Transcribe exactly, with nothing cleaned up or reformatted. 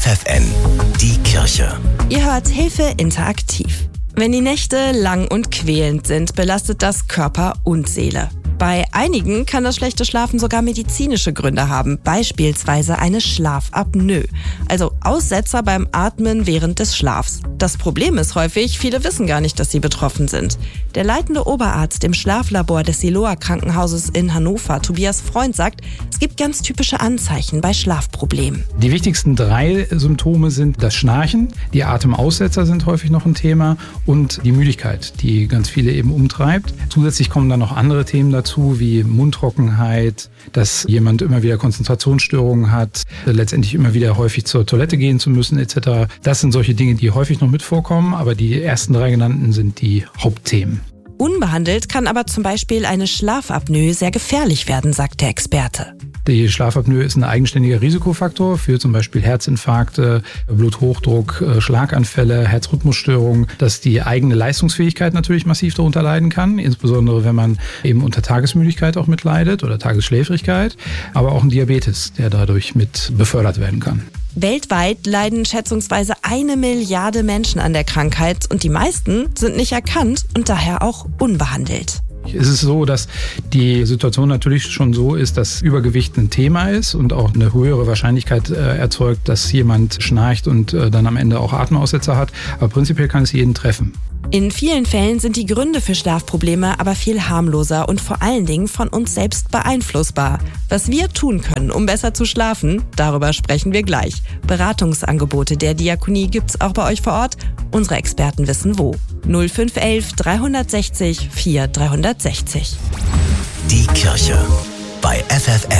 F F N, die Kirche. Ihr hört Hilfe interaktiv. Wenn die Nächte lang und quälend sind, belastet das Körper und Seele. Bei einigen kann das schlechte Schlafen sogar medizinische Gründe haben, beispielsweise eine Schlafapnoe, also Aussetzer beim Atmen während des Schlafs. Das Problem ist häufig, viele wissen gar nicht, dass sie betroffen sind. Der leitende Oberarzt im Schlaflabor des Siloa Krankenhauses in Hannover, Tobias Freund, sagt, es gibt ganz typische Anzeichen bei Schlafproblemen. Die wichtigsten drei Symptome sind das Schnarchen, die Atemaussetzer sind häufig noch ein Thema und die Müdigkeit, die ganz viele eben umtreibt. Zusätzlich kommen dann noch andere Themen dazu, wie Mundtrockenheit, dass jemand immer wieder Konzentrationsstörungen hat, letztendlich immer wieder häufig zur Toilette gehen zu müssen et cetera. Das sind solche Dinge, die häufig noch mit vorkommen, aber die ersten drei genannten sind die Hauptthemen. Unbehandelt kann aber zum Beispiel eine Schlafapnoe sehr gefährlich werden, sagt der Experte. Die Schlafapnoe ist ein eigenständiger Risikofaktor für zum Beispiel Herzinfarkte, Bluthochdruck, Schlaganfälle, Herzrhythmusstörungen, dass die eigene Leistungsfähigkeit natürlich massiv darunter leiden kann, insbesondere wenn man eben unter Tagesmüdigkeit auch mitleidet oder Tagesschläfrigkeit, aber auch ein Diabetes, der dadurch mit befördert werden kann. Weltweit leiden schätzungsweise eine Milliarde Menschen an der Krankheit und die meisten sind nicht erkannt und daher auch unbehandelt. Es ist so, dass die Situation natürlich schon so ist, dass Übergewicht ein Thema ist und auch eine höhere Wahrscheinlichkeit äh, erzeugt, dass jemand schnarcht und äh, dann am Ende auch Atemaussetzer hat. Aber prinzipiell kann es jeden treffen. In vielen Fällen sind die Gründe für Schlafprobleme aber viel harmloser und vor allen Dingen von uns selbst beeinflussbar. Was wir tun können, um besser zu schlafen, darüber sprechen wir gleich. Beratungsangebote der Diakonie gibt's auch bei euch vor Ort. Unsere Experten wissen wo. null fünf elf dreihundertsechzig vier dreihundertsechzig. Die Kirche bei F F N.